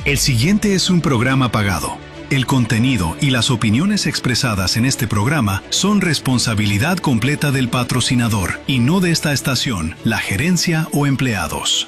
El siguiente es un programa pagado. El contenido y las opiniones expresadas en este programa son responsabilidad completa del patrocinador y no de esta estación, la gerencia o empleados.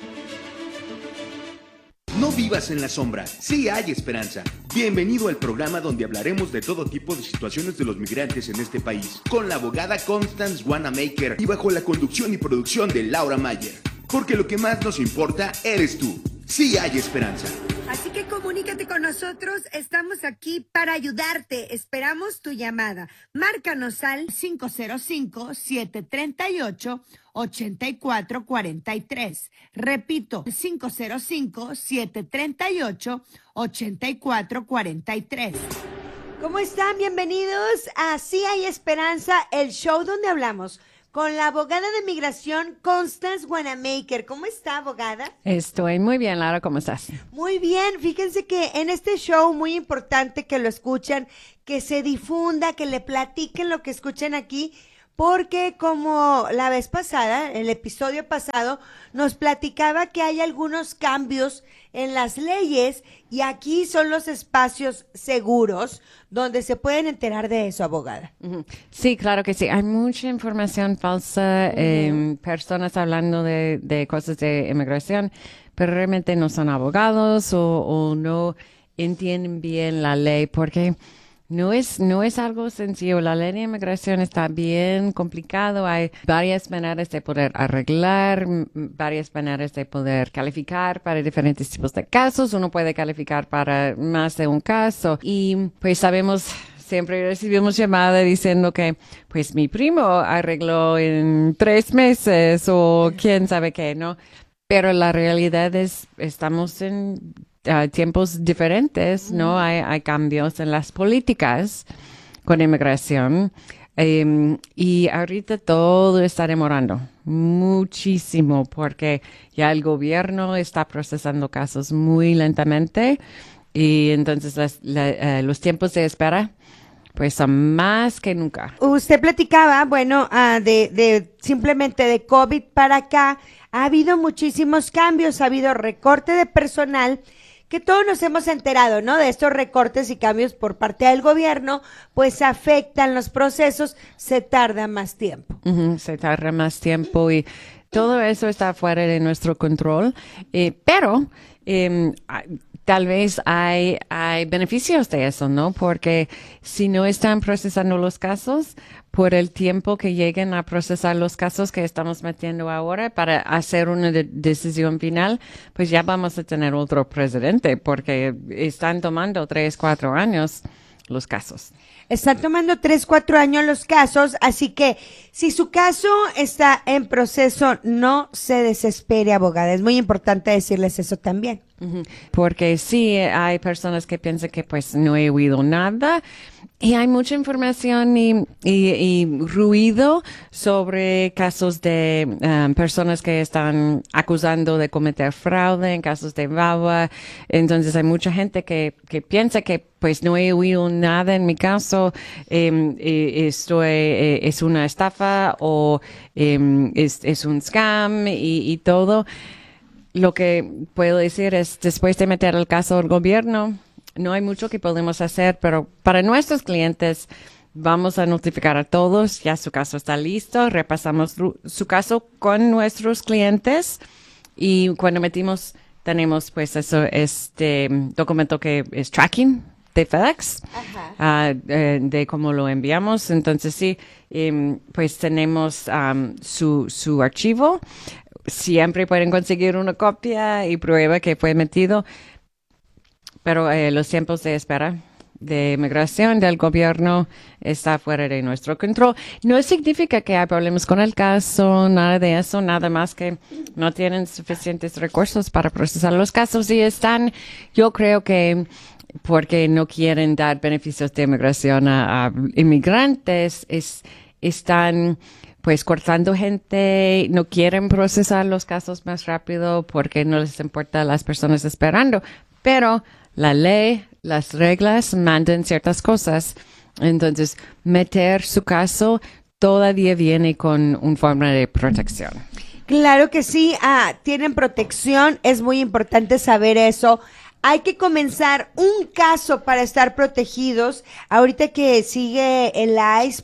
No vivas en la sombra, sí hay esperanza. Bienvenido al programa donde hablaremos de todo tipo de situaciones de los migrantes en este país, con la abogada Constance Wanamaker y bajo la conducción y producción de Laura Mayer. Porque lo que más nos importa eres tú. Sí hay esperanza. Así que comunícate con nosotros, estamos aquí para ayudarte. Esperamos tu llamada. Márcanos al 505-738-8443. Repito, 505-738-8443. ¿Cómo están? Bienvenidos a Sí hay esperanza, el show donde hablamos con la abogada de migración, Constance Wanamaker. ¿Cómo está, abogada? Estoy muy bien, Laura. ¿Cómo estás? Muy bien. Fíjense que en este show, muy importante que lo escuchen, que se difunda, que le platiquen lo que escuchen aquí, porque como la vez pasada, el episodio pasado, nos platicaba que hay algunos cambios en las leyes y aquí son los espacios seguros donde se pueden enterar de eso, abogada. Sí, claro que sí. Hay mucha información falsa, personas hablando de cosas de inmigración, pero realmente no son abogados o no entienden bien la ley porque no es algo sencillo. La ley de inmigración está bien complicado. Hay varias maneras de poder arreglar, varias maneras de poder calificar para diferentes tipos de casos. Uno puede calificar para más de un caso. Y pues sabemos, siempre recibimos llamada diciendo que pues mi primo arregló en 3 meses o quién sabe qué, ¿no? Pero la realidad es, estamos en tiempos diferentes, ¿no? Hay cambios en las políticas con inmigración y ahorita todo está demorando muchísimo porque ya el gobierno está procesando casos muy lentamente y entonces los tiempos de espera pues son más que nunca. Usted platicaba, bueno, de simplemente de COVID para acá, ha habido muchísimos cambios, ha habido recorte de personal, que todos nos hemos enterado, ¿no? De estos recortes y cambios por parte del gobierno, pues afectan los procesos, se tarda más tiempo. Se tarda más tiempo y todo eso está fuera de nuestro control, pero tal vez hay beneficios de eso, ¿no? Porque si no están procesando los casos, por el tiempo que lleguen a procesar los casos que estamos metiendo ahora para hacer una decisión final, pues ya vamos a tener otro presidente porque están tomando 3-4 años los casos. Están tomando 3-4 años los casos, así que si su caso está en proceso, no se desespere, abogada. Es muy importante decirles eso también. Porque sí, hay personas que piensan que pues no he oído nada y hay mucha información y ruido sobre casos de personas que están acusando de cometer fraude en casos de VAWA. Entonces hay mucha gente que piensa que pues no he oído nada en mi caso, esto es una estafa o es un scam y todo. Lo que puedo decir es, después de meter el caso al gobierno, no hay mucho que podemos hacer, pero para nuestros clientes vamos a notificar a todos, ya su caso está listo, repasamos su caso con nuestros clientes y cuando tenemos pues este documento que es tracking de FedEx, de cómo lo enviamos. Entonces sí, pues tenemos su archivo. Siempre pueden conseguir una copia y prueba que fue metido, pero los tiempos de espera de inmigración del gobierno está fuera de nuestro control. No significa que hay problemas con el caso, nada de eso, nada más que no tienen suficientes recursos para procesar los casos y yo creo que porque no quieren dar beneficios de inmigración a inmigrantes, están pues cortando gente, no quieren procesar los casos más rápido porque no les importa a las personas esperando. Pero la ley, las reglas mandan ciertas cosas. Entonces, meter su caso todavía viene con una forma de protección. Claro que sí, tienen protección, es muy importante saber eso. hay que comenzar un caso para estar protegidos. Ahorita que sigue el ICE,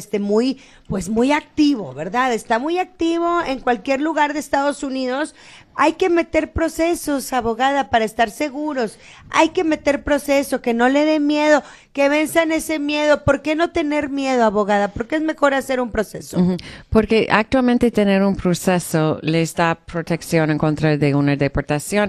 muy activo, ¿verdad? Está muy activo en cualquier lugar de Estados Unidos. Hay que meter procesos, abogada, para estar seguros. Hay que meter proceso, que no le dé miedo, que venzan ese miedo. ¿Por qué no tener miedo, abogada? ¿Por qué es mejor hacer un proceso? Porque actualmente tener un proceso les da protección en contra de una deportación.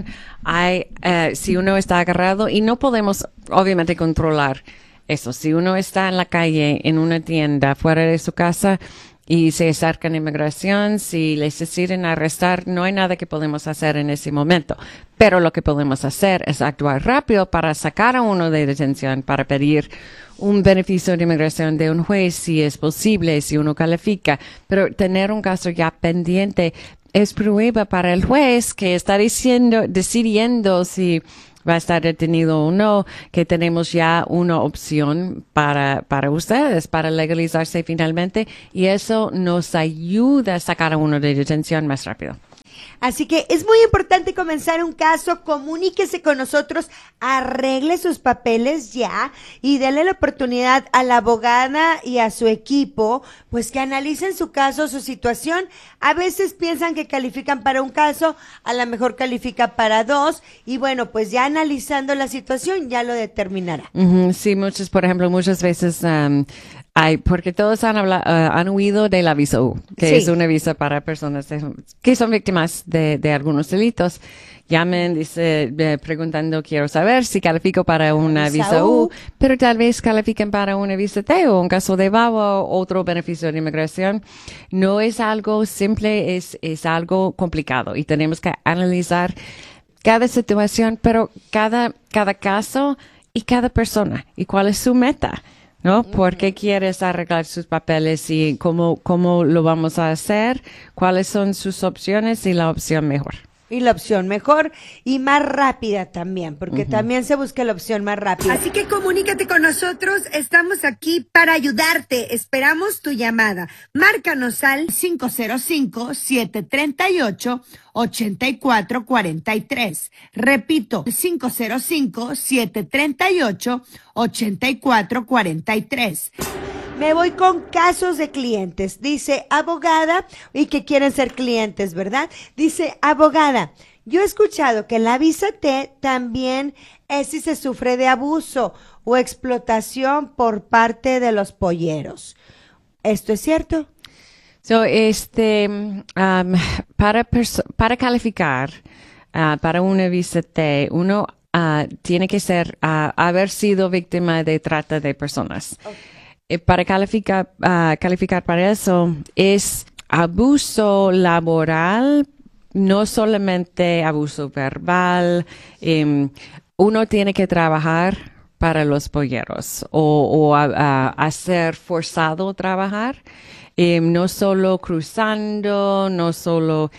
Si uno está agarrado, y no podemos obviamente controlar eso, si uno está en la calle, en una tienda, fuera de su casa, y se acercan a inmigración, si les deciden arrestar, no hay nada que podemos hacer en ese momento. Pero lo que podemos hacer es actuar rápido para sacar a uno de detención, para pedir un beneficio de inmigración de un juez, si es posible, si uno califica. Pero tener un caso ya pendiente es prueba para el juez que está decidiendo si va a estar detenido o no, que tenemos ya una opción para ustedes, para legalizarse finalmente, y eso nos ayuda a sacar a uno de detención más rápido. Así que es muy importante comenzar un caso, comuníquese con nosotros, arregle sus papeles ya y denle la oportunidad a la abogada y a su equipo, pues que analicen su caso, su situación. A veces piensan que califican para un caso, a lo mejor califica para 2 y bueno, pues ya analizando la situación ya lo determinará. Sí, muchas veces porque todos han oído de la visa U, que Sí. es una visa para personas que son víctimas de algunos delitos. Llamen, preguntando, quiero saber si califico para una visa U, pero tal vez califiquen para una visa T o un caso de VAWA o otro beneficio de inmigración. No es algo simple, es algo complicado y tenemos que analizar cada situación, pero cada caso y cada persona y cuál es su meta. ¿No? ¿Por qué quieres arreglar sus papeles y cómo lo vamos a hacer? ¿Cuáles son sus opciones y la opción mejor? Y la opción mejor y más rápida también, porque también se busca la opción más rápida. Así que comunícate con nosotros, estamos aquí para ayudarte. Esperamos tu llamada. Márcanos al 505-738-8443. Repito, 505-738-8443. Me voy con casos de clientes. Dice abogada, y que quieren ser clientes, ¿verdad? Dice abogada, yo he escuchado que la visa T también es si se sufre de abuso o explotación por parte de los polleros. ¿Esto es cierto? Para calificar para una visa T, uno tiene que haber sido víctima de trata de personas. Okay. Para calificar para eso es abuso laboral, no solamente abuso verbal. Uno tiene que trabajar para los polleros o hacer forzado trabajar. No solo cruzando, no solo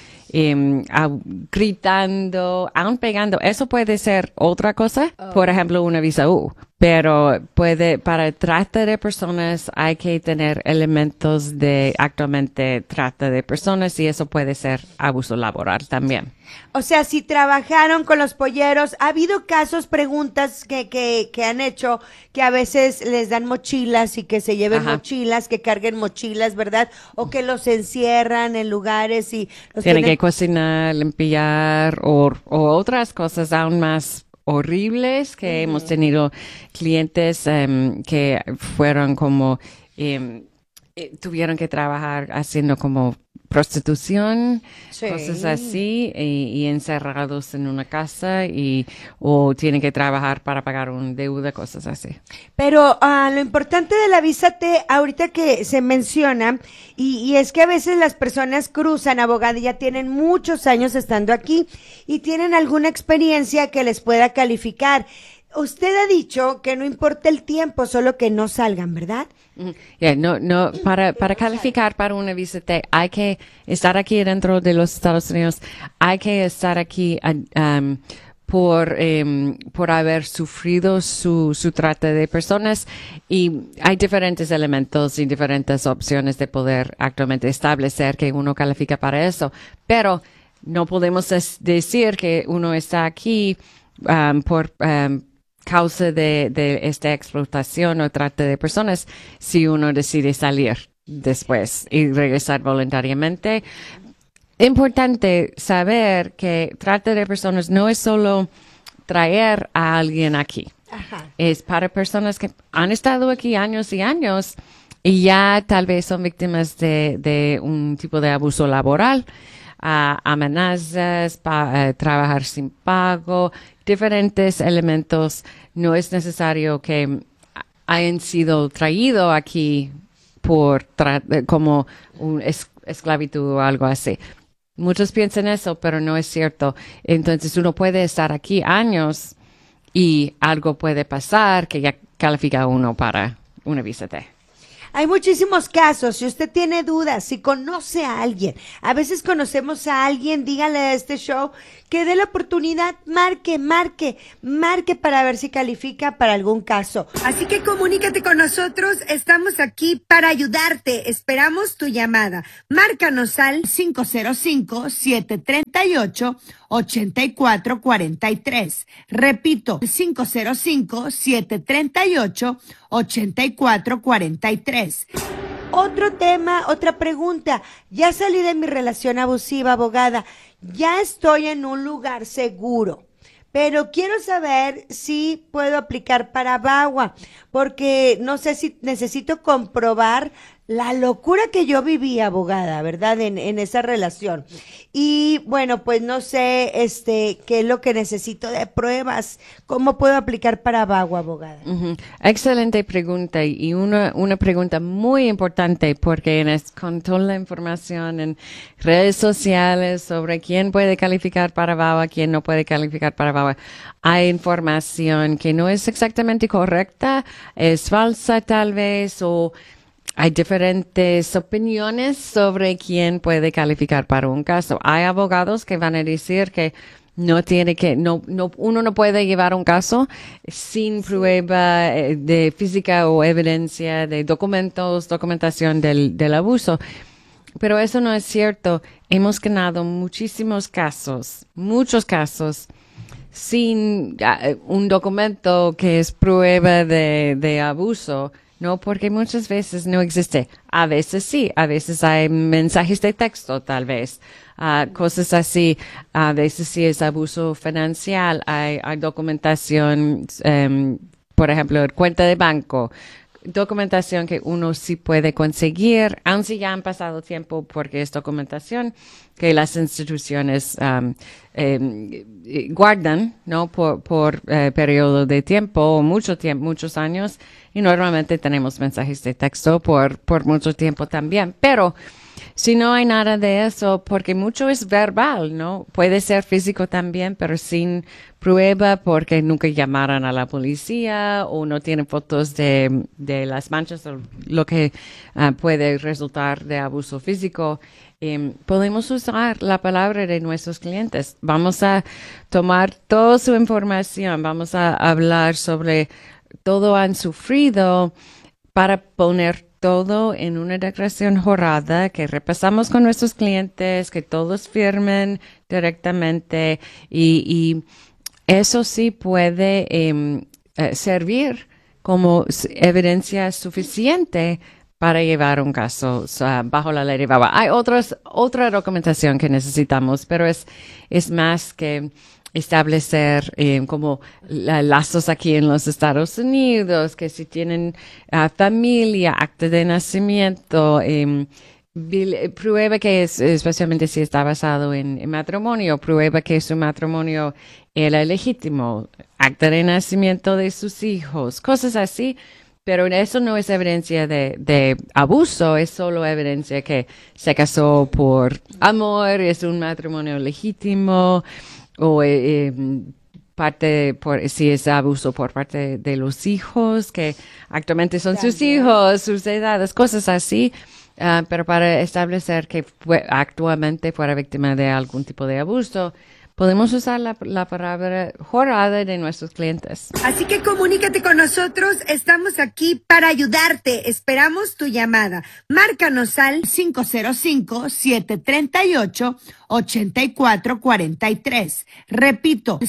gritando, aún pegando. Eso puede ser otra cosa, por ejemplo, una visa U. Pero para trata de personas hay que tener elementos de actualmente trata de personas y eso puede ser abuso laboral también. O sea, si trabajaron con los polleros, ha habido preguntas que han hecho que a veces les dan mochilas y que se lleven mochilas, que carguen mochilas, ¿verdad? O que los encierran en lugares y los tienen que cocinar, limpiar o otras cosas aún más horribles que hemos tenido clientes que fueron como tuvieron que trabajar haciendo como prostitución, cosas así, y encerrados en una casa o tienen que trabajar para pagar una deuda, cosas así. Pero lo importante de la visa T, ahorita que se menciona, y es que a veces las personas cruzan, abogada, y ya tienen muchos años estando aquí y tienen alguna experiencia que les pueda calificar. Usted ha dicho que no importa el tiempo, solo que no salgan, ¿verdad? Para calificar para una visa T hay que estar aquí dentro de los Estados Unidos, hay que estar aquí por haber sufrido su trata de personas y hay diferentes elementos y diferentes opciones de poder actualmente establecer que uno califica para eso, pero no podemos decir que uno está aquí por causa de esta explotación o trata de personas si uno decide salir después y regresar voluntariamente. Importante saber que trata de personas no es solo traer a alguien aquí. Ajá. Es para personas que han estado aquí años y años y ya tal vez son víctimas de un tipo de abuso laboral, amenazas, trabajar sin pago, diferentes elementos. No es necesario que hayan sido traídos aquí por como un esclavitud o algo así. Muchos piensan eso, pero no es cierto. Entonces uno puede estar aquí años y algo puede pasar que ya califica a uno para una visa T. Hay muchísimos casos. Si usted tiene dudas, si conoce a alguien, a veces conocemos a alguien, dígale a este show que dé la oportunidad, marque para ver si califica para algún caso. Así que comunícate con nosotros, estamos aquí para ayudarte. Esperamos tu llamada. Márcanos al 505-738-8443. Repito, 505-738-8443. Otro tema, otra pregunta. Ya salí de mi relación abusiva, abogada. Ya estoy en un lugar seguro, pero quiero saber si puedo aplicar para VAWA, porque no sé si necesito comprobar la locura que yo viví, abogada, ¿verdad? En esa relación. Y bueno, pues no sé, qué es lo que necesito de pruebas. ¿Cómo puedo aplicar para VAWA, abogada? Uh-huh. Excelente pregunta y una pregunta muy importante porque con toda la información en redes sociales sobre quién puede calificar para VAWA, quién no puede calificar para VAWA, hay información que no es exactamente correcta, es falsa tal vez o hay diferentes opiniones sobre quién puede calificar para un caso. Hay abogados que van a decir que uno no puede llevar un caso sin prueba de física o evidencia de documentación del abuso. Pero eso no es cierto. Hemos ganado muchos casos, sin un documento que es prueba de abuso. No, porque muchas veces no existe. A veces sí, a veces hay mensajes de texto, tal vez, cosas así. A veces sí es abuso financiero. Hay documentación, por ejemplo, cuenta de banco. Documentación que uno sí puede conseguir, aunque ya han pasado tiempo, porque es documentación que las instituciones guardan, ¿no? Por periodo de tiempo o muchos años, y normalmente tenemos mensajes de texto por mucho tiempo también. Pero si no hay nada de eso, porque mucho es verbal, ¿no? Puede ser físico también, pero sin prueba porque nunca llamaron a la policía o no tienen fotos de las manchas o lo que puede resultar de abuso físico. Podemos usar la palabra de nuestros clientes. Vamos a tomar toda su información, vamos a hablar sobre todo han sufrido para poner todo en una declaración jurada que repasamos con nuestros clientes, que todos firmen directamente y eso sí puede servir como evidencia suficiente para llevar un caso bajo la ley de VAWA. Hay otra documentación que necesitamos, pero es más que establecer como lazos aquí en los Estados Unidos, que si tienen familia, acta de nacimiento, prueba que especialmente si está basado en matrimonio, prueba que su matrimonio era legítimo, acta de nacimiento de sus hijos, cosas así. Pero eso no es evidencia de abuso, es solo evidencia que se casó por amor, es un matrimonio legítimo, o si es abuso por parte de los hijos, que actualmente son sus hijos, sus edades, cosas así. Pero para establecer que actualmente fuera víctima de algún tipo de abuso, podemos usar la palabra jornada de nuestros clientes. Así que comunícate con nosotros, estamos aquí para ayudarte. Esperamos tu llamada. Márcanos al 505-738-8443. Repito,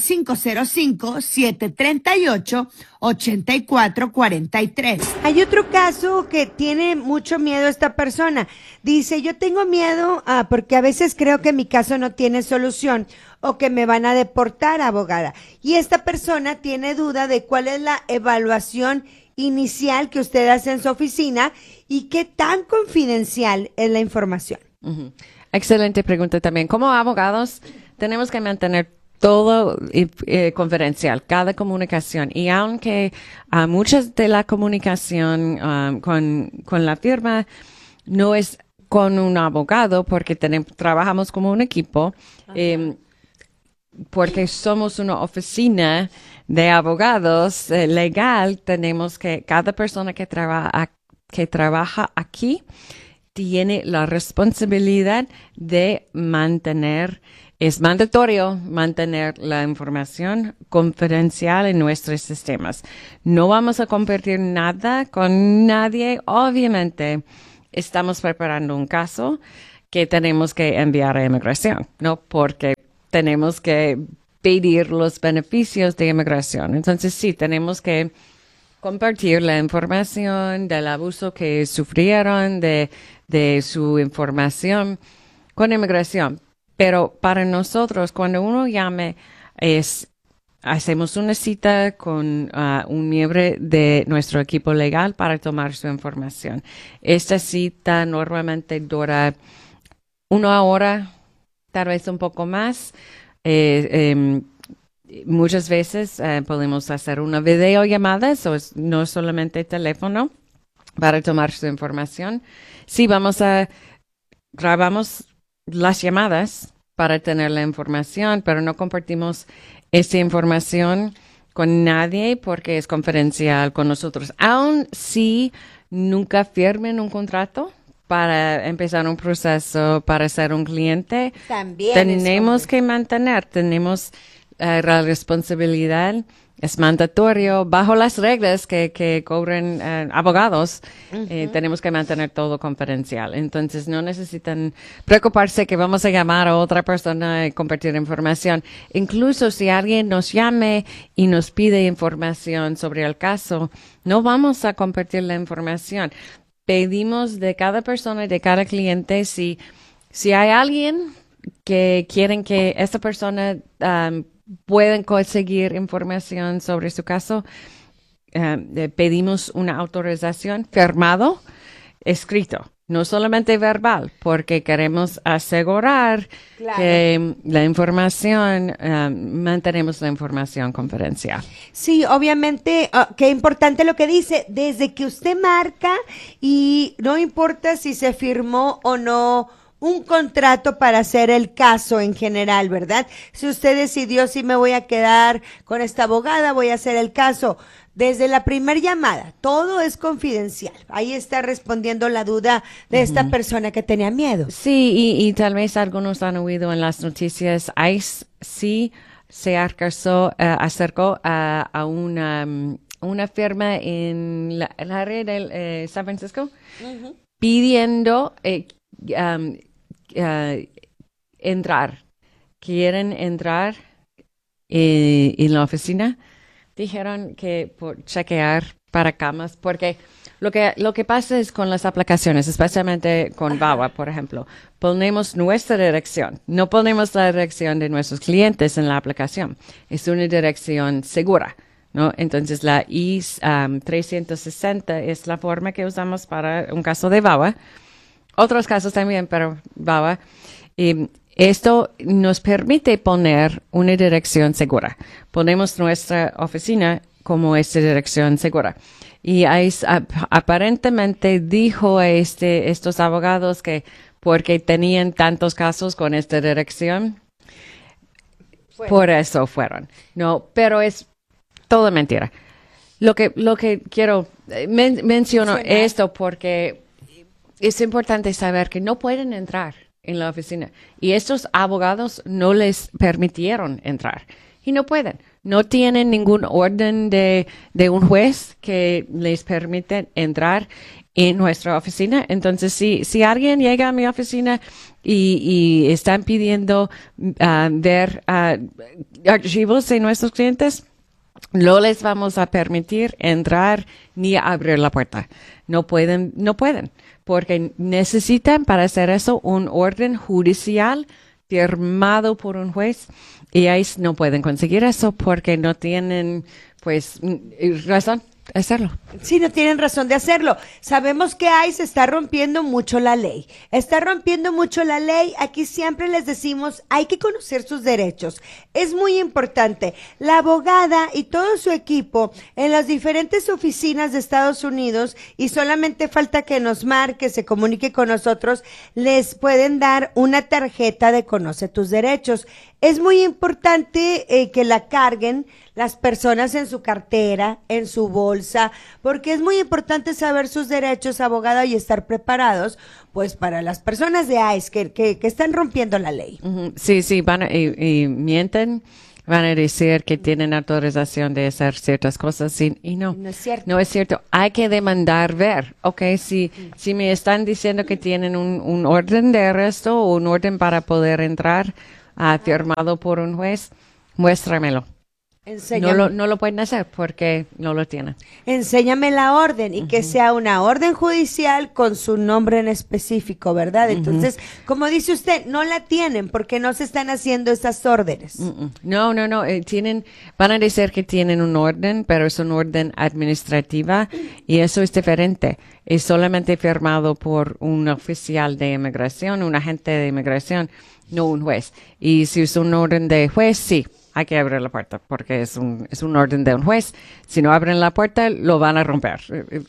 505-738-8443. Hay otro caso que tiene mucho miedo esta persona. Dice, yo tengo miedo porque a veces creo que mi caso no tiene solución o que me van a deportar, abogada. Y esta persona tiene duda de cuál es la evaluación inicial que usted hace en su oficina y qué tan confidencial es la información. Uh-huh. Excelente pregunta también. Como abogados, tenemos que mantener todo confidencial, cada comunicación. Y aunque muchas de la comunicación con la firma no es con un abogado, porque trabajamos como un equipo, porque somos una oficina de abogados legal, tenemos que, cada persona que trabaja aquí tiene la responsabilidad de mantener, es mandatorio mantener la información confidencial en nuestros sistemas. No vamos a compartir nada con nadie, obviamente. Estamos preparando un caso que tenemos que enviar a inmigración, ¿no? Porque tenemos que pedir los beneficios de inmigración. Entonces, sí, tenemos que compartir la información del abuso que sufrieron, de su información con inmigración. Pero para nosotros, cuando uno llame, hacemos una cita con un miembro de nuestro equipo legal para tomar su información. Esta cita normalmente dura 1 hora, tal vez un poco más. Muchas veces podemos hacer una videollamada, no solamente teléfono, para tomar su información. Sí, grabamos las llamadas para tener la información, pero no compartimos esa información con nadie porque es confidencial con nosotros. Aun si nunca firmen un contrato para empezar un proceso, para ser un cliente, también tenemos que tenemos la responsabilidad, es mandatorio, bajo las reglas que cobran abogados, tenemos que mantener todo confidencial. Entonces, no necesitan preocuparse que vamos a llamar a otra persona y compartir información. Incluso si alguien nos llame y nos pide información sobre el caso, no vamos a compartir la información. Pedimos de cada persona y de cada cliente si hay alguien que quieren que esta persona pueden conseguir información sobre su caso, pedimos una autorización firmado, escrito, no solamente verbal, porque queremos asegurar que la información, mantenemos la información confidencial. Sí, obviamente, qué importante lo que dice, desde que usted marca y no importa si se firmó o no un contrato para hacer el caso en general, ¿verdad? Si usted decidió si me voy a quedar con esta abogada, voy a hacer el caso. Desde la primer llamada, todo es confidencial. Ahí está respondiendo la duda de esta persona que tenía miedo. Sí, y tal vez algunos han oído en las noticias, ICE sí se acercó a una firma en la red de San Francisco pidiendo quieren entrar en la oficina. Dijeron que por chequear para camas, porque lo que pasa es con las aplicaciones, especialmente con VAWA, por ejemplo, ponemos nuestra dirección, no ponemos la dirección de nuestros clientes en la aplicación, es una dirección segura, ¿no? Entonces la I-360 es la forma que usamos para un caso de VAWA. Otros casos también, pero VAWA. Esto nos permite poner una dirección segura. Ponemos nuestra oficina como esta dirección segura. Y aparentemente dijo a estos abogados que porque tenían tantos casos con esta dirección, por eso fueron. No, pero es toda mentira. Lo que quiero, menciono esto porque es importante saber que no pueden entrar en la oficina. Y estos abogados no les permitieron entrar. Y no pueden. No tienen ningún orden de un juez que les permite entrar en nuestra oficina. Entonces, si alguien llega a mi oficina y están pidiendo ver archivos de nuestros clientes, no les vamos a permitir entrar ni abrir la puerta. No pueden, porque necesitan para hacer eso un orden judicial firmado por un juez. Y ahí no pueden conseguir eso porque no tienen, pues, razón de hacerlo. Sí, no tienen razón de hacerlo. Sabemos que ICE está rompiendo mucho la ley. Está rompiendo mucho la ley. Aquí siempre les decimos, hay que conocer sus derechos. Es muy importante. La abogada y todo su equipo en las diferentes oficinas de Estados Unidos, y solamente falta que nos marque, se comunique con nosotros, les pueden dar una tarjeta de Conoce tus derechos. Es muy importante que la carguen las personas en su cartera, en su bolsa, porque es muy importante saber sus derechos, abogada, y estar preparados, pues, para las personas de ICE que están rompiendo la ley. Uh-huh. Sí, y mienten, van a decir que tienen autorización de hacer ciertas cosas y no. No es cierto. No es cierto. Hay que demandar ver. Okay, si me están diciendo que tienen un orden de arresto o un orden para poder entrar, firmado por un juez, muéstramelo. No lo pueden hacer porque no lo tienen. Enséñame la orden y que sea una orden judicial con su nombre en específico, ¿verdad? Entonces, como dice usted, no la tienen porque no se están haciendo esas órdenes. No. Van a decir que tienen un orden, pero es un orden administrativa y eso es diferente. Es solamente firmado por un oficial de inmigración, un agente de inmigración, no un juez. Y si es un orden de juez, sí. Hay que abrir la puerta porque es un orden de un juez. Si no abren la puerta, lo van a romper.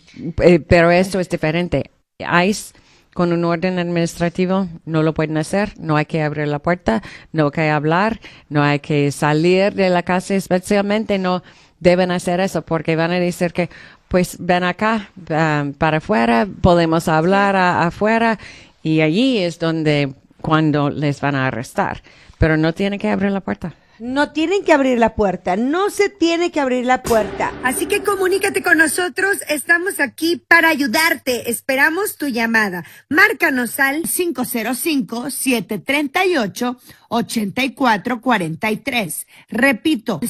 Pero esto es diferente. ICE, con un orden administrativo, no lo pueden hacer. No hay que abrir la puerta, no hay que hablar, no hay que salir de la casa, especialmente no deben hacer eso porque van a decir que, pues, ven acá, para afuera, podemos hablar afuera y allí es cuando les van a arrestar. Pero no tienen que abrir la puerta. No tienen que abrir la puerta, no se tiene que abrir la puerta. Así que comunícate con nosotros, estamos aquí para ayudarte. Esperamos tu llamada. Márcanos al 505-738-8443. Repito,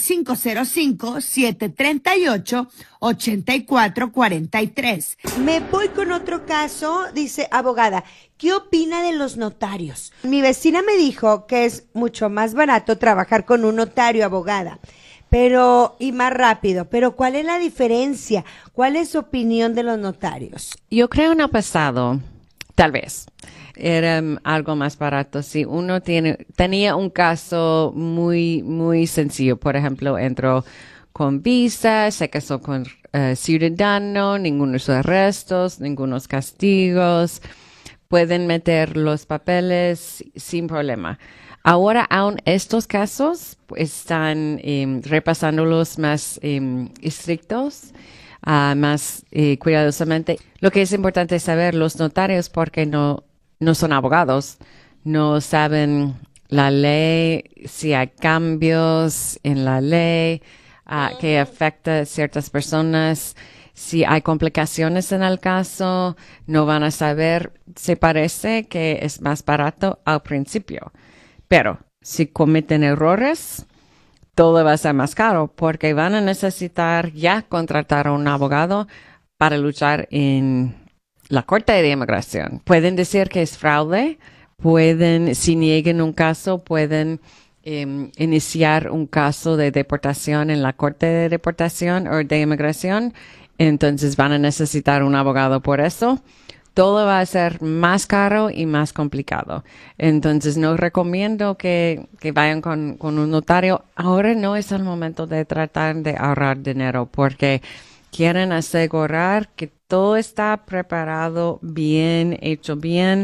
505-738-8443. Me voy con otro caso, dice abogada. ¿Qué opina de los notarios? Mi vecina me dijo que es mucho más barato trabajar con un notario, abogada, y más rápido. Pero ¿cuál es la diferencia? ¿Cuál es su opinión de los notarios? Yo creo en el pasado, tal vez, era algo más barato. Si uno tenía un caso muy, muy sencillo, por ejemplo, entró con visa, se casó con ciudadano, ningunos arrestos, ningunos castigos, pueden meter los papeles sin problema. Ahora, aún estos casos están repasándolos más estrictos, más cuidadosamente. Lo que es importante saber, los notarios, porque no son abogados, no saben la ley, si hay cambios en la ley que afecta a ciertas personas. Si hay complicaciones en el caso, no van a saber. Se parece que es más barato al principio. Pero si cometen errores, todo va a ser más caro porque van a necesitar ya contratar a un abogado para luchar en la Corte de Inmigración. Pueden decir que es fraude, si niegan un caso, pueden iniciar un caso de deportación en la Corte de Deportación o de Inmigración. Entonces van a necesitar un abogado por eso. Todo va a ser más caro y más complicado. Entonces no recomiendo que vayan con un notario. Ahora no es el momento de tratar de ahorrar dinero porque quieren asegurar que todo está preparado bien, hecho bien,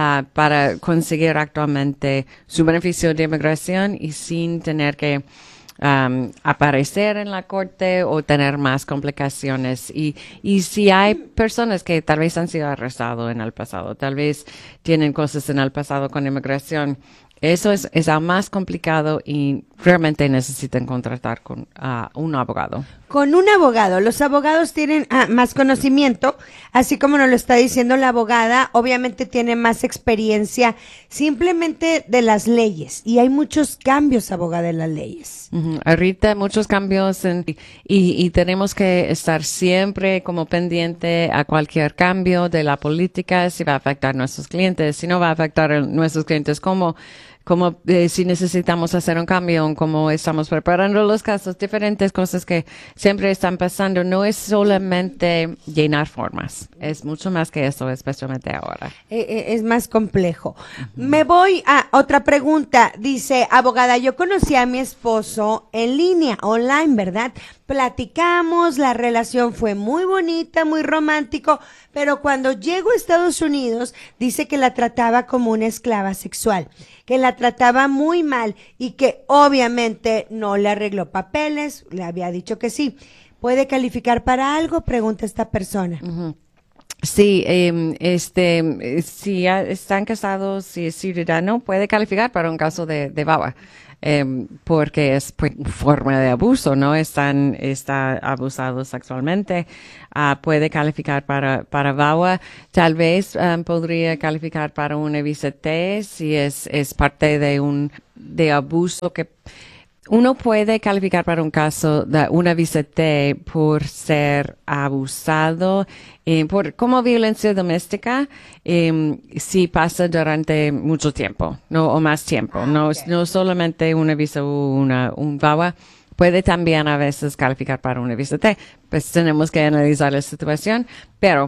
para conseguir actualmente su beneficio de inmigración y sin tener que aparecer en la corte o tener más complicaciones. Y si hay personas que tal vez han sido arrestados en el pasado, tal vez tienen cosas en el pasado con inmigración, eso es aún más complicado y realmente necesitan contratar con un abogado. Con un abogado. Los abogados tienen más conocimiento, así como nos lo está diciendo la abogada, obviamente tiene más experiencia simplemente de las leyes. Y hay muchos cambios, abogada, en las leyes. Uh-huh. Ahorita muchos cambios y tenemos que estar siempre como pendiente a cualquier cambio de la política, si va a afectar a nuestros clientes, si no va a afectar a nuestros clientes, como si necesitamos hacer un cambio, cómo estamos preparando los casos, diferentes cosas que siempre están pasando. No es solamente llenar formas, es mucho más que eso, especialmente ahora. Es más complejo. Me voy a otra pregunta. Dice, abogada, yo conocí a mi esposo en línea, online, ¿verdad? Platicamos, la relación fue muy bonita, muy romántico, pero cuando llego a Estados Unidos, dice que la trataba como una esclava sexual, que la trataba muy mal y que obviamente no le arregló papeles, le había dicho que sí. ¿Puede calificar para algo? Pregunta esta persona. Uh-huh. Sí, si ya están casados, si es ciudadano, puede calificar para un caso de VAWA. Porque es forma de abuso, ¿no? Está abusado sexualmente, puede calificar para VAWA, tal vez podría calificar para una visa T si es parte de abuso que uno puede calificar para un caso de una visa T por ser abusado, como violencia doméstica, si pasa durante mucho tiempo, no, o más tiempo, no solamente una visa o un VAWA. Puede también a veces calificar para una visa T. Pues tenemos que analizar la situación, pero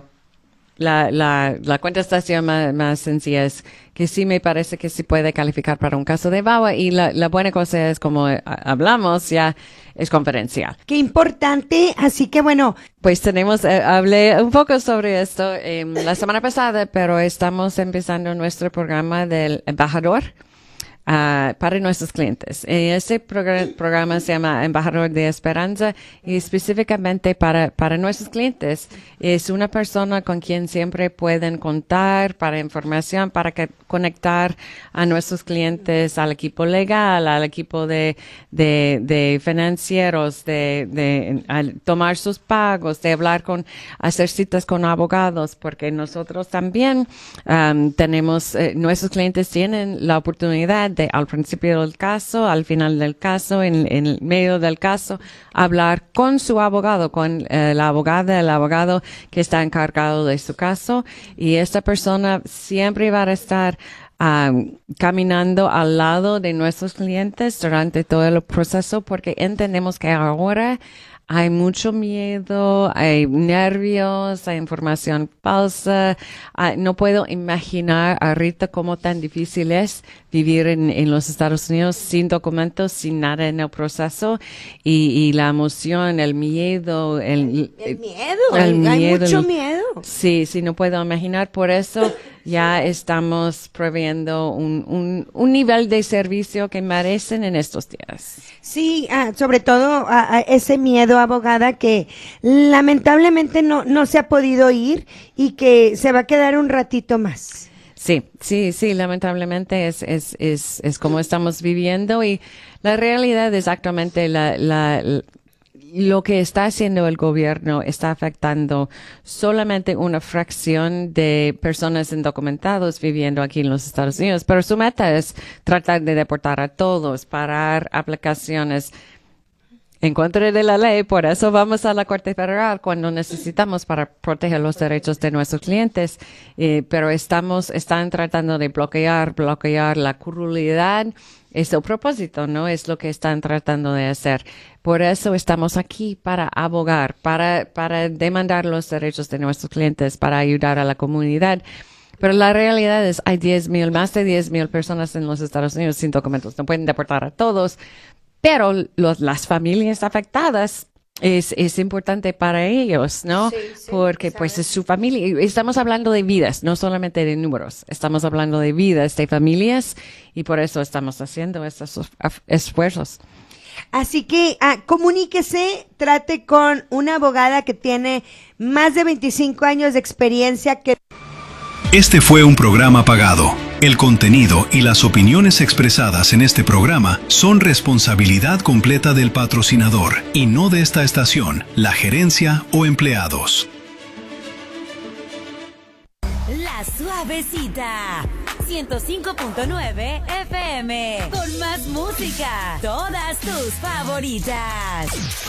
la contestación más sencilla es que sí me parece que sí puede calificar para un caso de VAWA y la buena cosa es, como hablamos, ya es confidencial. Qué importante, así que bueno. Pues hablé un poco sobre esto la semana pasada, pero estamos empezando nuestro programa del embajador para nuestros clientes. Este programa se llama Embajador de Esperanza y específicamente para nuestros clientes es una persona con quien siempre pueden contar para información, para conectar a nuestros clientes al equipo legal, al equipo de financieros, de tomar sus pagos, de hacer citas con abogados, porque nosotros también tenemos, nuestros clientes tienen la oportunidad de al principio del caso, al final del caso, en el medio del caso, hablar con su abogado, con la abogada, el abogado que está encargado de su caso, y esta persona siempre va a estar caminando al lado de nuestros clientes durante todo el proceso, porque entendemos que ahora hay mucho miedo, hay nervios, hay información falsa. No puedo imaginar ahorita cómo tan difícil es vivir en los Estados Unidos sin documentos, sin nada en el proceso, y la emoción, el miedo, el miedo, hay mucho miedo. Sí, no puedo imaginar. Por eso ya estamos previendo un nivel de servicio que merecen en estos días. Sí, sobre todo ese miedo, abogada, que lamentablemente no se ha podido ir y que se va a quedar un ratito más. Sí, lamentablemente es como estamos viviendo, y la realidad exactamente lo que está haciendo el gobierno está afectando solamente una fracción de personas indocumentados viviendo aquí en los Estados Unidos, pero su meta es tratar de deportar a todos, parar aplicaciones en contra de la ley. Por eso vamos a la Corte Federal cuando necesitamos para proteger los derechos de nuestros clientes, pero están tratando de bloquear la crueldad. Es el propósito, ¿no? Es lo que están tratando de hacer. Por eso estamos aquí para abogar, para demandar los derechos de nuestros clientes, para ayudar a la comunidad. Pero la realidad es, hay más de 10,000 personas en los Estados Unidos sin documentos. No pueden deportar a todos, pero las familias afectadas es importante para ellos, ¿no? Sí, porque pues es su familia. Estamos hablando de vidas, no solamente de números. Estamos hablando de vidas, de familias, y por eso estamos haciendo estos esfuerzos. Así que comuníquese, trate con una abogada que tiene más de 25 años de experiencia. Este fue un programa pagado. El contenido y las opiniones expresadas en este programa son responsabilidad completa del patrocinador y no de esta estación, la gerencia o empleados. La Suavecita, 105.9 FM, con más música, todas tus favoritas.